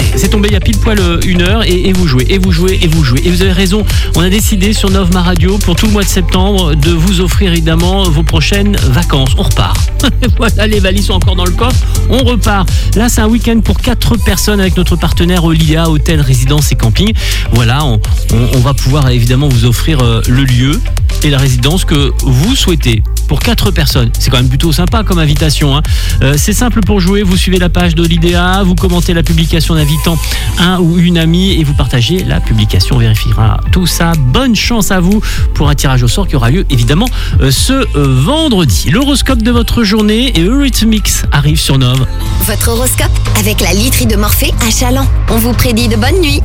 C'est tombé il y a pile poil 1 heure et vous jouez, et vous jouez, et vous jouez. Et vous avez raison, on a décidé sur Novma Radio pour tout le mois de septembre de vous offrir évidemment vos prochaines vacances. On repart. Voilà, les valises sont encore dans le coffre, on repart. Là, c'est un week-end pour 4 personnes avec notre partenaire Olia, hôtel, résidence et camping. Voilà, on va pouvoir évidemment vous offrir le lieu et la résidence que vous souhaitez pour 4 personnes. C'est quand même plutôt sympa comme invitation, hein. C'est simple pour jouer, vous suivez la page de l'IDEA, vous commentez la publication en invitant un ou une amie et vous partagez la publication, on vérifiera tout ça. Bonne chance à vous pour un tirage au sort qui aura lieu évidemment ce vendredi. L'horoscope de votre journée et Eurythmics arrive sur Nov. Votre horoscope avec la literie de Morphée à Chaland. On vous prédit de bonnes nuits.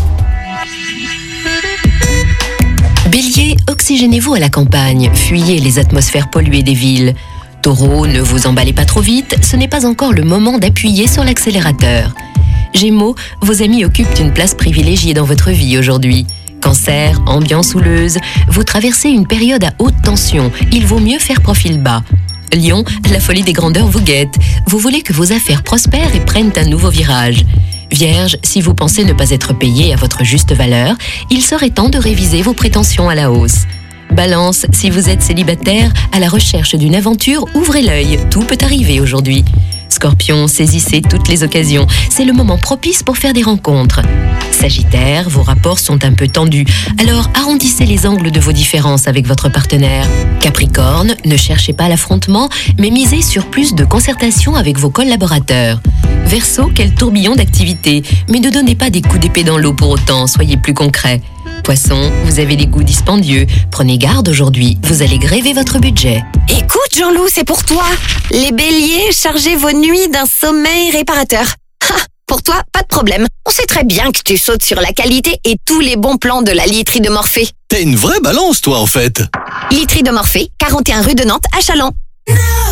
Bélier, oxygénez-vous à la campagne, fuyez les atmosphères polluées des villes. Taureau, ne vous emballez pas trop vite, ce n'est pas encore le moment d'appuyer sur l'accélérateur. Gémeaux, vos amis occupent une place privilégiée dans votre vie aujourd'hui. Cancer, ambiance houleuse, vous traversez une période à haute tension, il vaut mieux faire profil bas. Lion, la folie des grandeurs vous guette, vous voulez que vos affaires prospèrent et prennent un nouveau virage. Vierge, si vous pensez ne pas être payé à votre juste valeur, il serait temps de réviser vos prétentions à la hausse. Balance, si vous êtes célibataire, à la recherche d'une aventure, ouvrez l'œil, tout peut arriver aujourd'hui. Scorpion, saisissez toutes les occasions, c'est le moment propice pour faire des rencontres. Sagittaire, vos rapports sont un peu tendus, alors arrondissez les angles de vos différences avec votre partenaire. Capricorne, ne cherchez pas l'affrontement, mais misez sur plus de concertation avec vos collaborateurs. Verseau, quel tourbillon d'activités, mais ne donnez pas des coups d'épée dans l'eau pour autant, soyez plus concret. Poisson, vous avez les goûts dispendieux, prenez garde aujourd'hui, vous allez gréver votre budget. Écoute Jean-Loup, c'est pour toi. Les béliers, chargez vos nuits d'un sommeil réparateur. Ha, pour toi, pas de problème. On sait très bien que tu sautes sur la qualité et tous les bons plans de la literie de Morphée. T'as une vraie balance, toi, en fait. Literie de Morphée, 41 rue de Nantes à Chaland.